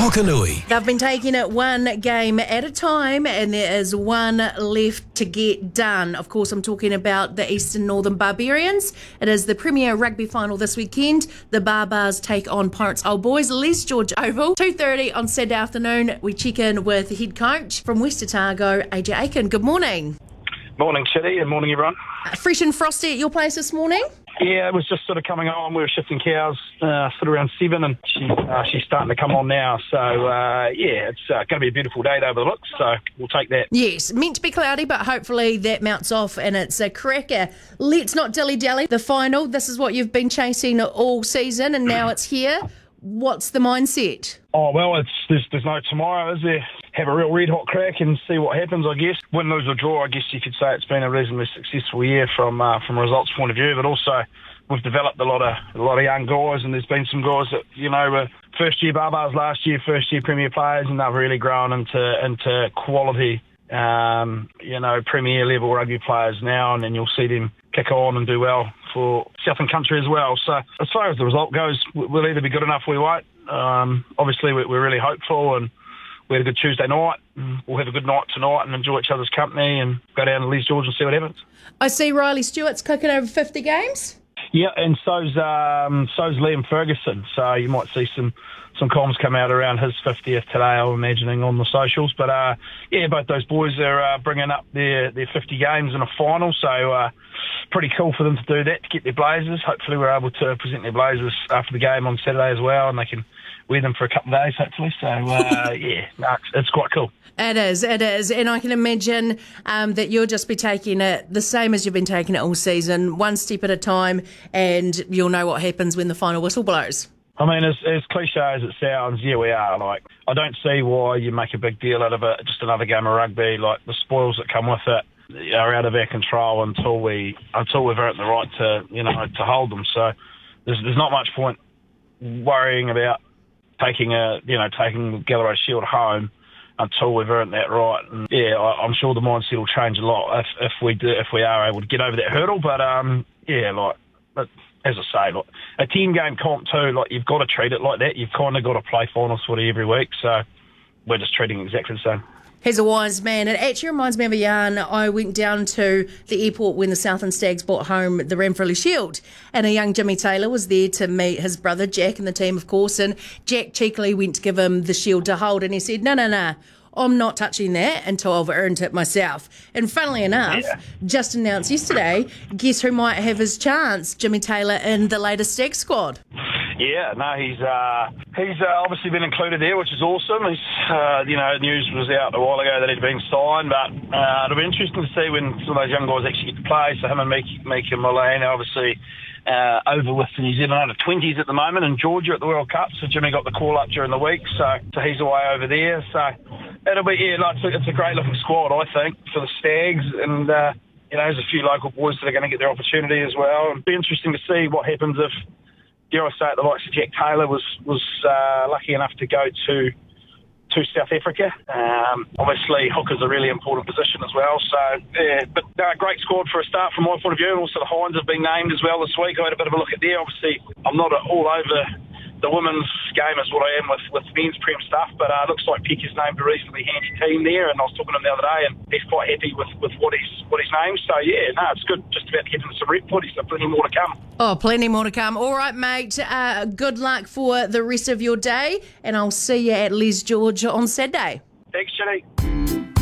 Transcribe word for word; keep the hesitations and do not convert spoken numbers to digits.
Hokanui. They've been taking it one game at a time, and there is one left to get done. Of course, I'm talking about the Eastern Northern Barbarians. It is the Premier Rugby Final this weekend. The Barbars take on Pirates Old Boys, Les George Oval, two thirty on Saturday afternoon. We check in with the head coach from West Otago, A J Aiken. Good morning. Morning, Chitty, and morning, everyone. Uh, fresh and frosty at your place this morning? Yeah, it was just sort of coming on. We were shifting cows uh, sort of around seven, and she, uh, she's starting to come on now. So, uh, yeah, it's uh, going to be a beautiful day over the looks, so we'll take that. Yes, meant to be cloudy, but hopefully that mounts off and it's a cracker. Let's not dilly-dally. The final, this is what you've been chasing all season, and now it's here. What's the mindset? Oh, well, it's there's, there's no tomorrow, is there? Have a real red-hot crack and see what happens, I guess. Win, lose or draw, I guess you could say it's been a reasonably successful year from uh, from a results point of view, but also we've developed a lot of a lot of young guys, and there's been some guys that, you know, were first-year Barbars last year, first-year Premier players, and they've really grown into, into quality, um, you know, Premier-level rugby players now, and then you'll see them kick on and do well for Southern Country as well. So as far as the result goes, we'll either be good enough or we won't. Um, obviously, we're really hopeful, and we had a good Tuesday night. We'll have a good night tonight and enjoy each other's company and go down to Les George and see what happens. I see Riley Stewart's cooking over fifty games. Yeah, and so's um, so's Liam Ferguson. So you might see some some comms come out around his fiftieth today, I'm imagining, on the socials. But uh, yeah, both those boys are uh, bringing up their, their fifty games in a final. So uh, pretty cool for them to do that, to get their blazers. Hopefully we're able to present their blazers after the game on Saturday as well, and they can wear them for a couple of days, hopefully. So, uh, yeah, no, it's, it's quite cool. It is, it is. And I can imagine um, that you'll just be taking it the same as you've been taking it all season, one step at a time, and you'll know what happens when the final whistle blows. I mean, as, as cliche as it sounds, yeah, we are. Like, I don't see why you make a big deal out of it, just another game of rugby. Like, the spoils that come with it are out of our control until, we, until we've earned the right to, you know, to hold them. So there's, there's not much point worrying about taking a, you know, taking the Galloway Shield home until we've earned that right. And yeah, I, I'm sure the mindset will change a lot if, if we do, if we are able to get over that hurdle. But um, yeah, like, but as I say, like a team game comp too, like you've got to treat it like that. You've kind of got to play finals footy every week. So we're just treating it exactly the same. He's a wise man. It actually reminds me of a yarn. I went down to the airport when the Southland Stags brought home the Ranfurly Shield, and a young Jimmy Taylor was there to meet his brother Jack and the team, of course, and Jack cheekily went to give him the shield to hold, and he said, no, no, no, I'm not touching that until I've earned it myself. And funnily enough, yeah. just announced yesterday, guess who might have his chance? Jimmy Taylor in the latest Stag squad. Yeah, no, he's uh, he's uh, obviously been included there, which is awesome. He's, uh, you know, news was out a while ago that he'd been signed, but uh, it'll be interesting to see when some of those young guys actually get to play. So him and Mika Mullane, obviously uh, over with the New Zealand under twenties at the moment, and Georgia at the World Cup. So Jimmy got the call up during the week, so so he's away over there. So it'll be yeah, like, it's, a, it's a great looking squad, I think, for the Stags, and uh, you know, there's a few local boys that are going to get their opportunity as well. It'll be interesting to see what happens if, dare I say it, the likes of Jack Taylor was was uh, lucky enough to go to to South Africa. Um, obviously, hooker's a really important position as well. So, yeah, but uh, great squad for a start from my point of view. And also the Hinds have been named as well this week. I had a bit of a look at there. Obviously, I'm not all over the women's game as what I am with, with men's Prem stuff, but uh, it looks like Peck has named a reasonably handy team there, and I was talking to him the other day, and he's quite happy with, with what he's what he's named. So yeah, no, it's good. Just about to get into some rep footy, so plenty more to come. Oh, plenty more to come. All right, mate. Uh, good luck for the rest of your day, and I'll see you at Les George on Saturday. Thanks, Jenny.